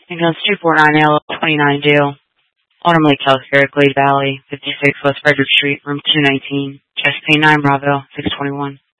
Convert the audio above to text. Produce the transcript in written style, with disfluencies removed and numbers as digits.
Ambulance 249L, 29 due. Autumn Lake Healthcare, Glade Valley, 56 West Frederick Street, room 219. Chest pain 9 Bravo, 621.